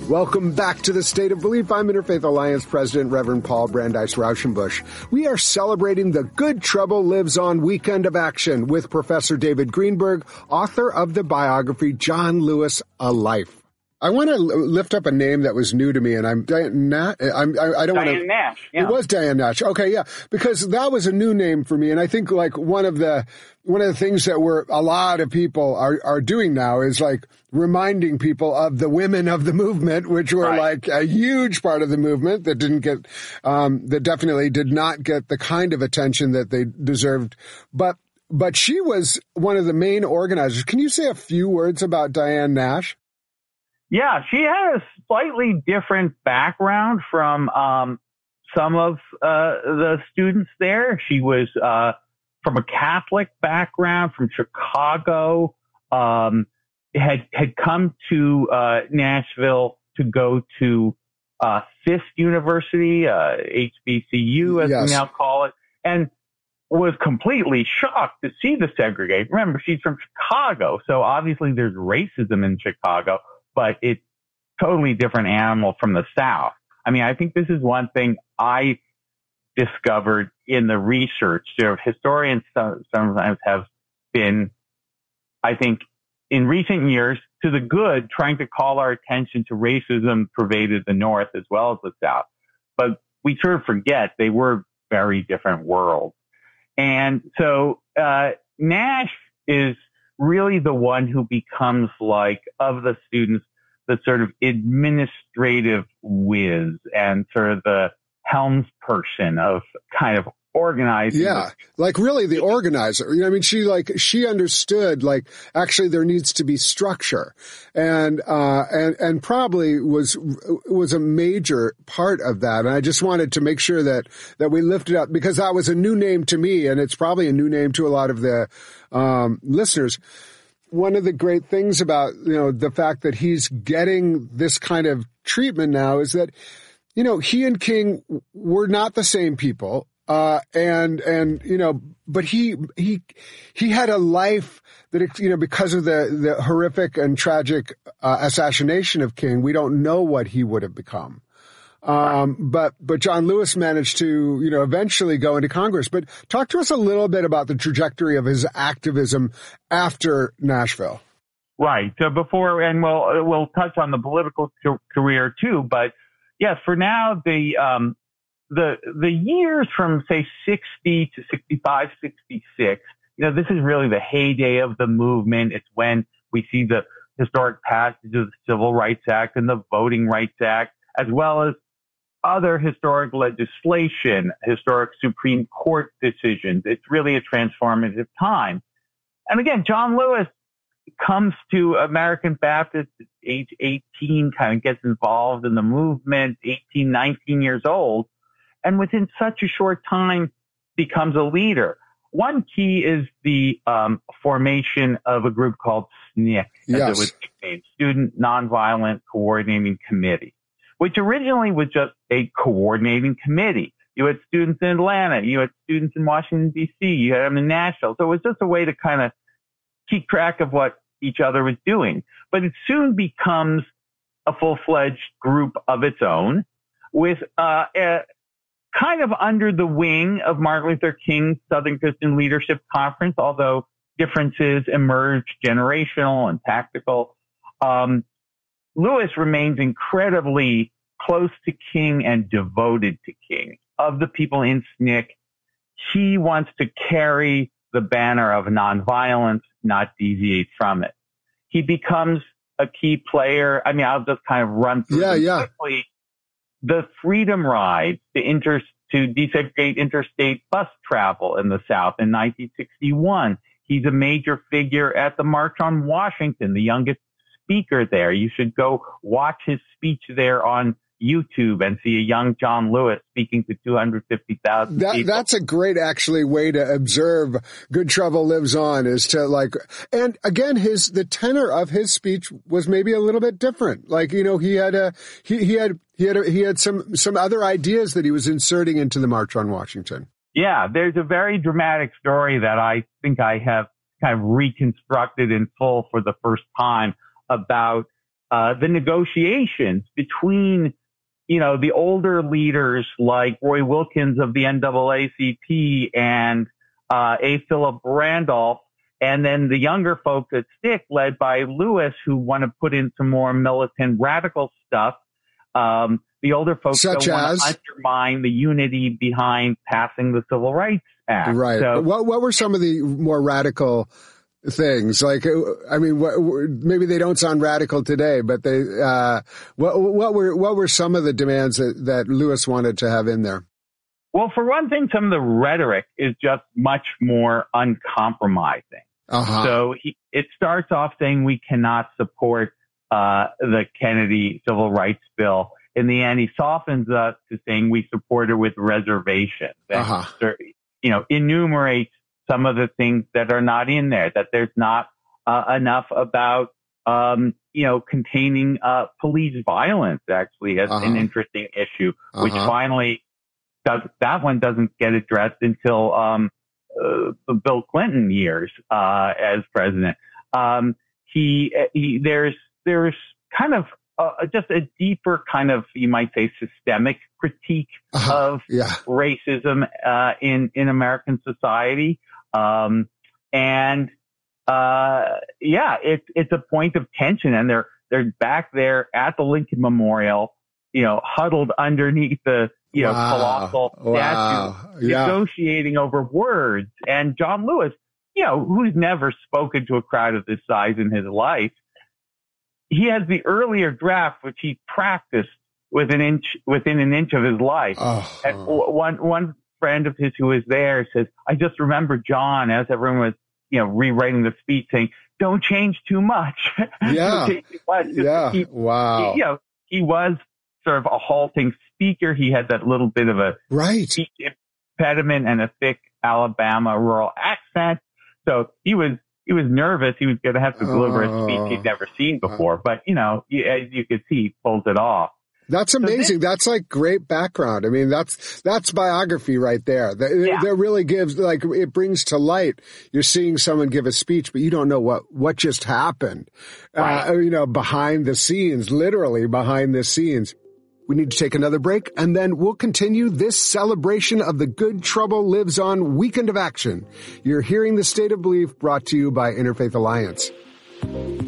Welcome back to the State of Belief. I'm Interfaith Alliance President Reverend Paul Brandeis Rauschenbusch. We are celebrating the Good Trouble Lives On Weekend of Action with Professor David Greenberg, author of the biography John Lewis, A Life. I want to lift up a name that was new to me, and Diane Nash. Diane Nash. Yeah. It was Diane Nash. Okay, yeah, because that was a new name for me, and I think like one of the things that a lot of people are doing now is like reminding people of the women of the movement, which were like a huge part of the movement that that definitely did not get the kind of attention that they deserved, but she was one of the main organizers. Can you say a few words about Diane Nash? Yeah, she had a slightly different background from some of the students there. She was from a Catholic background from Chicago, had come to Nashville to go to Fisk University, HBCU as we now call it, and was completely shocked to see the segregation. Remember, she's from Chicago, so obviously there's racism in Chicago, but it's totally different animal from the South. I mean, I think this is one thing I discovered in the research. Historians sometimes have been, I think, in recent years, to the good, trying to call our attention to racism pervaded the North as well as the South. But we sort of forget they were very different worlds. And so Nash is really the one who becomes like, of the students, the sort of administrative whiz and sort of the helms person of kind of organizing. Yeah, like really the organizer. You know, I mean, she understood like actually there needs to be structure, and probably was a major part of that. And I just wanted to make sure that we lifted up, because that was a new name to me, and it's probably a new name to a lot of the listeners. One of the great things about, the fact that he's getting this kind of treatment now is that, he and King were not the same people. But he had a life that, because of the horrific and tragic, assassination of King, we don't know what he would have become. But John Lewis managed to, eventually go into Congress. But talk to us a little bit about the trajectory of his activism after Nashville. Right. So and we'll touch on the political career too. But yes, for now, the years from say 60 to 65, 66, this is really the heyday of the movement. It's when we see the historic passage of the Civil Rights Act and the Voting Rights Act, as well as other historic legislation, historic Supreme Court decisions. It's really a transformative time. And again, John Lewis comes to American Baptist at age 18, kind of gets involved in the movement, 18, 19 years old, and within such a short time becomes a leader. One key is the formation of a group called SNCC, as it was nicknamed, Student Nonviolent Coordinating Committee, which originally was just a coordinating committee. You had students in Atlanta, you had students in Washington, D.C., you had them in Nashville. So it was just a way to kind of keep track of what each other was doing. But it soon becomes a full-fledged group of its own with kind of under the wing of Martin Luther King's Southern Christian Leadership Conference, although differences emerged, generational and tactical. Lewis remains incredibly close to King and devoted to King. Of the people in SNCC, he wants to carry the banner of nonviolence, not deviate from it. He becomes a key player. I mean, I'll just kind of run through quickly. The Freedom Ride to desegregate interstate bus travel in the South in 1961. He's a major figure at the March on Washington, the youngest speaker there. You should go watch his speech there on YouTube and see a young John Lewis speaking to 250,000 people. That's a great actually way to observe Good Trouble Lives On, is to like, and again, the tenor of his speech was maybe a little bit different. Like, he had some other ideas that he was inserting into the March on Washington. Yeah, there's a very dramatic story that I think I have kind of reconstructed in full for the first time about the negotiations between, the older leaders like Roy Wilkins of the NAACP and A. Philip Randolph, and then the younger folks at STIC, led by Lewis, who want to put in some more militant radical stuff. The older folks don't want to undermine the unity behind passing the Civil Rights Act. Right. So, what were some of the more radical things? Like, I mean, maybe they don't sound radical today, but they, what were some of the demands that Lewis wanted to have in there? Well, for one thing, some of the rhetoric is just much more uncompromising. Uh-huh. So it starts off saying we cannot support the Kennedy Civil Rights Bill. In the end, he softens up to saying we support it with reservations. Uh-huh. Enumerates some of the things that are not in there, that there's not enough about, containing police violence, actually, as an interesting issue, which finally that one doesn't get addressed until the Bill Clinton years as president. There's kind of just a deeper kind of, you might say, systemic critique of racism in American society. It's a point of tension, and they're back there at the Lincoln Memorial, huddled underneath the colossal statue, negotiating over words. And John Lewis, who's never spoken to a crowd of this size in his life, he has the earlier draft, which he practiced within an inch of his life. And one friend of his who was there says, I just remember John, as everyone was, rewriting the speech, saying, don't change too much. Yeah. Wow. He was sort of a halting speaker. He had that little bit of a speech impediment and a thick Alabama rural accent. So he was nervous. He was going to have to deliver a speech he'd never seen before. But, as you could see, he pulls it off. That's amazing. That's like great background. I mean, that's biography right there. That really gives, like, it brings to light. You're seeing someone give a speech, but you don't know what just happened, behind the scenes, literally behind the scenes. We need to take another break, and then we'll continue this celebration of the Good Trouble Lives On Weekend of Action. You're hearing The State of Belief, brought to you by Interfaith Alliance.